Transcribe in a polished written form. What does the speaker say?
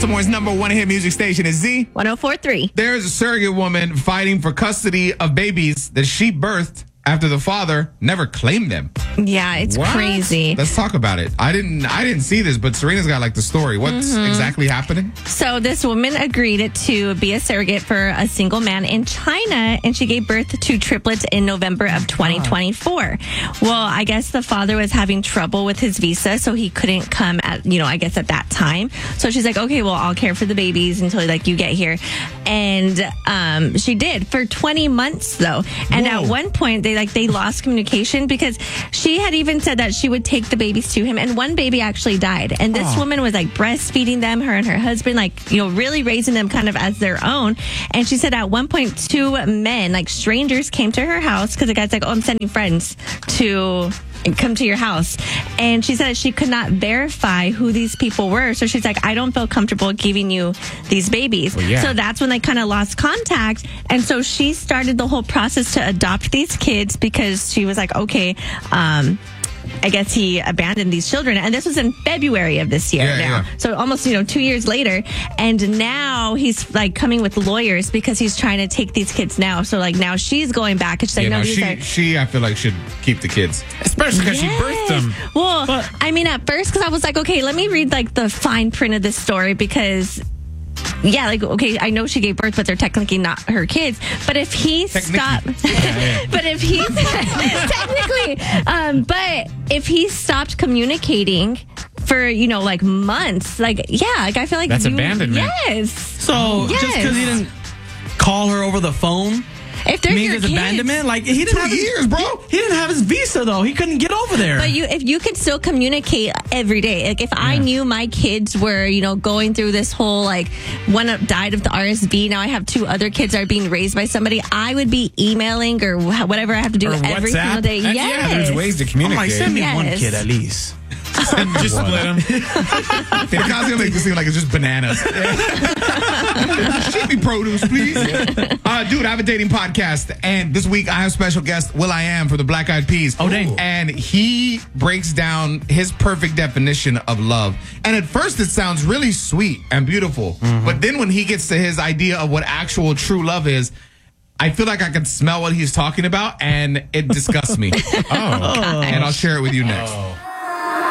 Baltimore's #1 hit music station is Z. 104.3. There's a surrogate woman fighting for custody of babies that she birthed after the father never claimed them. Yeah, it's crazy. Let's talk about it. I didn't see this, but Serena's got like the story. What's exactly happening? So this woman agreed to be a surrogate for a single man in China, and she gave birth to triplets in November of 2024. Well, I guess the father was having trouble with his visa, so he couldn't come at that time. So she's like, okay, well, I'll care for the babies until you get here. And she did for 20 months though. And at one point they lost communication because she had even said that she would take the babies to him, and one baby actually died. And this woman was breastfeeding them, her and her husband, really raising them kind of as their own. And she said at one point, two men, strangers, came to her house because the guy's like, oh, I'm sending friends to come to your house. And she said that she could not verify who these people were. So she's like, I don't feel comfortable giving you these babies. Well, yeah. So that's when they kind of lost contact. And so she started the whole process to adopt these kids because she was like, okay, I guess he abandoned these children. And this was in February of this year now. So almost, 2 years later. And now he's coming with lawyers because he's trying to take these kids now. So now she's going back and she's like, no, she I feel like should keep the kids. Especially because she birthed them. Well, at first, because I was like, okay, let me read the fine print of this story because... Yeah, okay, I know she gave birth, but they're technically not her kids. But if he stopped, but if he technically, but if he stopped communicating for months, I feel like that's abandonment. Yes. So just because he didn't call her over the phone. If they're your kids, abandonment, he didn't have 2 years, bro. He didn't have his visa though. He couldn't get over there. But if you could still communicate every day, if I knew my kids were, going through this whole one died of the RSV, now I have two other kids that are being raised by somebody, I would be emailing or whatever I have to do every single day. And there's ways to communicate. Send me one kid at least. Just split them. The guy's gonna make this seem like it's just bananas. Ship me produce, please. Dude, I have a dating podcast, and this week I have special guest will.i.am for the Black Eyed Peas. Oh, dang. And he breaks down his perfect definition of love. And at first it sounds really sweet and beautiful, but then when he gets to his idea of what actual true love is, I feel like I can smell what he's talking about, and it disgusts me. And I'll share it with you next.